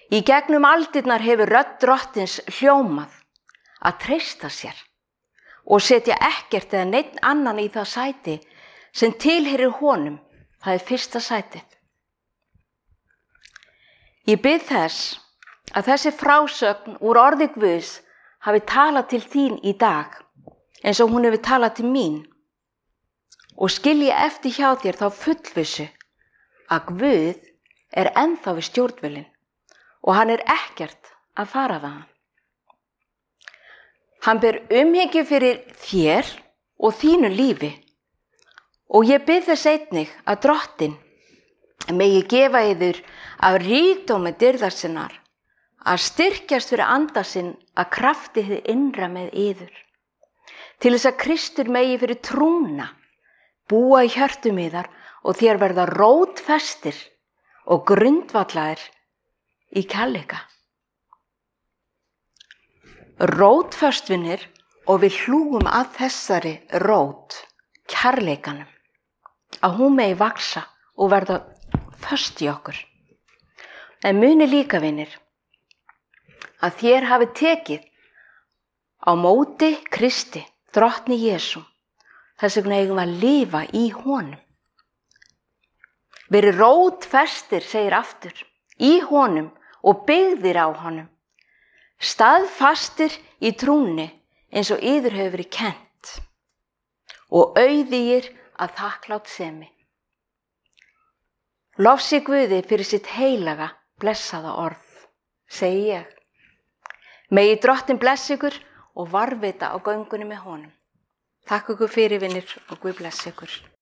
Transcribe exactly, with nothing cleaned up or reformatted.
Í gegnum aldirnar hefur rödd drottins hljómað að treysta sér og setja ekkert eða neinn annan í það sæti sem tilheyrir honum. Það er fyrsta sætið. Ég bið þess að þessi frásögn úr orði Guðs hafi talað til þín í dag eins og hún hefur talað til mín og skilji eftir hjá þér þá fullvissu að Guð er ennþá við stjórnvölinn og hann er ekkert að fara þaðan. Hann ber umhyggju fyrir þér og þínu lífi og ég bið þess einnig að Drottinn megi gefa yður af ríkdómi dýrðar sinnar að styrkjast fyrir anda sinn að krafti hið innra með yður. Til þess að Kristur megi fyrir trúna búa í hjörtum yðar og þér verða rótfestir og grundvallaðir í kærleika. Rótföstvinir og við hlúum að þessari rót, kærleikanum, að hún megi vaksa og verða föst í okkur. En muni líka, vinir, að þér hafi tekið á móti Kristi, drottni Jesú, þess vegna eigum við að lifa í honum. Verið rótfestir, segir aftur, í honum og byggðir á honum. Staðfastir í trúnni eins og yður hefur verið kennt og auðugir að þakklátsemi. Lofsi Guði fyrir sitt heilaga, blessaða orð, segi ég. Megi Drottinn blessa ykkur og varðveita á göngunni með honum. Takk ykkur fyrir, vinir, og Guð blessa ykkur.